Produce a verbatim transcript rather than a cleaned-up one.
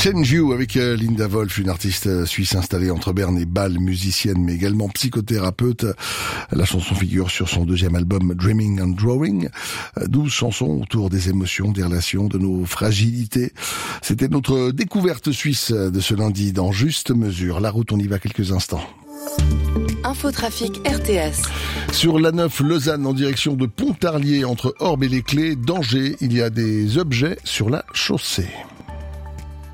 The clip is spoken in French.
Change You avec Linda Wolf, une artiste suisse installée entre Berne et Bâle, musicienne mais également psychothérapeute. La chanson figure sur son deuxième album Dreaming and Drawing. Douze chansons autour des émotions, des relations, de nos fragilités. C'était notre découverte suisse de ce lundi dans Juste Mesure. La route, on y va quelques instants. Infotrafic R T S. Sur l'A neuf Lausanne en direction de Pontarlier entre Orbe et les Clés, danger, il y a des objets sur la chaussée.